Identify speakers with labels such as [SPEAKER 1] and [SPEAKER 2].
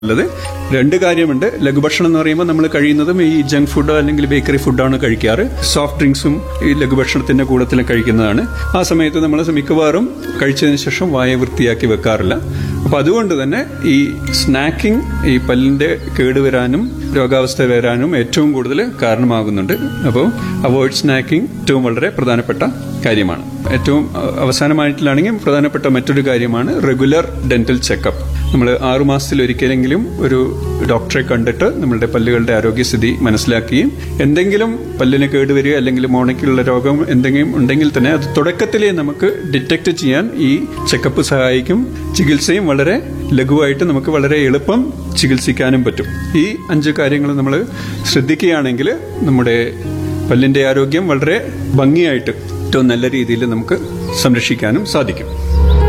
[SPEAKER 1] ഉള്ളത്. രണ്ട് കാര്യമുണ്ട്. ലഘുഭക്ഷണം എന്ന് പറയുമ്പോൾ നമ്മൾ കഴിയുന്നതും ഈ ജങ്ക് ഫുഡോ അല്ലെങ്കിൽ ബേക്കറി ഫുഡാണ് കഴിക്കാറ്. സോഫ്റ്റ് ഡ്രിങ്ക്സും ഈ ലഘുഭക്ഷണത്തിന്റെ കൂടത്തിലും കഴിക്കുന്നതാണ്. ആ സമയത്ത് നമ്മൾ മിക്കവാറും കഴിച്ചതിന് ശേഷം വായ വൃത്തിയാക്കി വെക്കാറില്ല. അപ്പൊ അതുകൊണ്ട് തന്നെ ഈ സ്നാക്കിംഗ് ഈ പല്ലിന്റെ കേടുവരാനും രോഗാവസ്ഥ വരാനും ഏറ്റവും കൂടുതൽ കാരണമാകുന്നുണ്ട്. അപ്പോൾ അവോയ്ഡ് സ്നാക്കിംഗ് ഏറ്റവും വളരെ പ്രധാനപ്പെട്ട കാര്യമാണ്. ഏറ്റവും അവസാനമായിട്ടിലാണെങ്കിൽ പ്രധാനപ്പെട്ട മറ്റൊരു കാര്യമാണ് റെഗുലർ ഡെന്റൽ ചെക്കപ്പ്. നമ്മൾ 6 മാസത്തിലൊരിക്കലെങ്കിലും ഒരു ഡോക്ടറെ കണ്ടിട്ട് നമ്മളുടെ പല്ലുകളുടെ ആരോഗ്യസ്ഥിതി മനസ്സിലാക്കുകയും എന്തെങ്കിലും പല്ലിന് കേടുവരിക അല്ലെങ്കിൽ മോണയ്ക്കുള്ള രോഗം എന്തെങ്കിലും ഉണ്ടെങ്കിൽ തന്നെ അത് തുടക്കത്തിലേ നമുക്ക് ഡിറ്റക്ട് ചെയ്യാൻ ഈ ചെക്കപ്പ് സഹായിക്കും. ചികിത്സയും വളരെ ലഘുവായിട്ട് നമുക്ക് വളരെ എളുപ്പം ചികിത്സിക്കാനും പറ്റും. ഈ 5 കാര്യങ്ങൾ നമ്മൾ ശ്രദ്ധിക്കുകയാണെങ്കിൽ നമ്മുടെ പല്ലിന്റെ ആരോഗ്യം വളരെ ഭംഗിയായിട്ട് ഏറ്റവും നല്ല രീതിയിൽ നമുക്ക് സംരക്ഷിക്കാനും സാധിക്കും.